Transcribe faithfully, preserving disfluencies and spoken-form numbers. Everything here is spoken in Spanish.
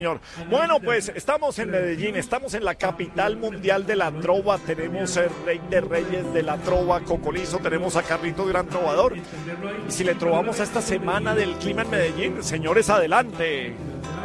Señor. Bueno, pues estamos en Medellín, estamos en la capital mundial de la trova, tenemos el rey de reyes de la trova, Cocolizo, tenemos a Carlito Gran Trovador. Y si le trovamos a esta semana del clima en Medellín, señores, adelante.